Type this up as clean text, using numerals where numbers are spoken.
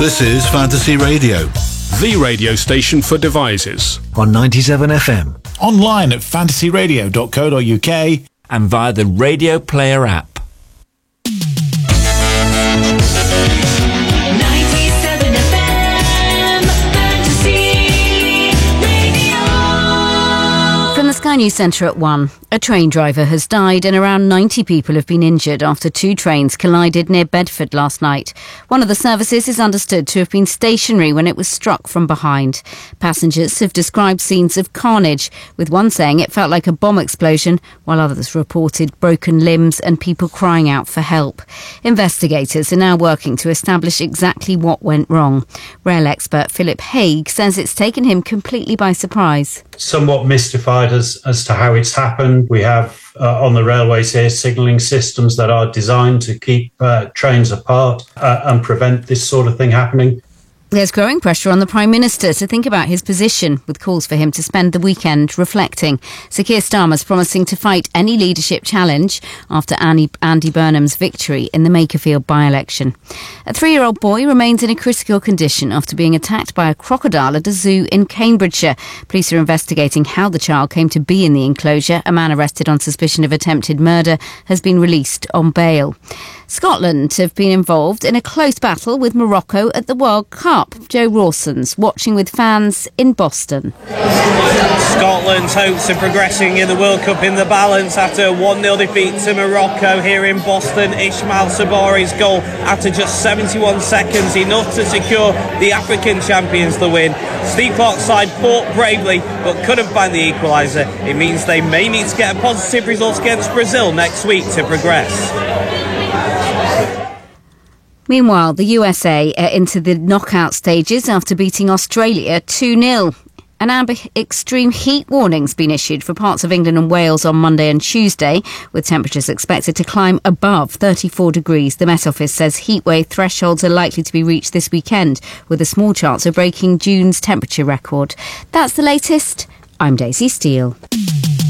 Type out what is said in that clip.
This is Fantasy Radio, the radio station for devices. On 97 FM. Online at fantasyradio.co.uk and via the Radio Player app. From the Sky News Centre at 1, a train driver has died and around 90 people have been injured after two trains collided near Bedford last night. One of the services is understood to have been stationary when it was struck from behind. Passengers have described scenes of carnage, with one saying it felt like a bomb explosion, while others reported broken limbs and people crying out for help. Investigators are now working to establish exactly what went wrong. Rail expert Philip Haig says it's taken him completely by surprise. Somewhat mystified as to how it's happened. We have on the railways here signalling systems that are designed to keep trains apart and prevent this sort of thing happening. There's growing pressure on the Prime Minister to think about his position, with calls for him to spend the weekend reflecting. Sir Keir Starmer's promising to fight any leadership challenge after Andy Burnham's victory in the Makerfield by-election. A 3-year-old boy remains in a critical condition after being attacked by a crocodile at a zoo in Cambridgeshire. Police are investigating how the child came to be in the enclosure. A man arrested on suspicion of attempted murder has been released on bail. Scotland have been involved in a close battle with Morocco at the World Cup. Joe Rawson's watching with fans in Boston. Scotland's hopes of progressing in the World Cup in the balance after a 1-0 defeat to Morocco here in Boston. Ismail Sabari's goal after just 71 seconds, enough to secure the African champions the win. Steve Clarke's side fought bravely but couldn't find the equaliser. It means they may need to get a positive result against Brazil next week to progress. Meanwhile, the USA are into the knockout stages after beating Australia 2-0. An amber extreme heat warning's been issued for parts of England and Wales on Monday and Tuesday, with temperatures expected to climb above 34 degrees. The Met Office says heatwave thresholds are likely to be reached this weekend, with a small chance of breaking June's temperature record. That's the latest. I'm Daisy Steele.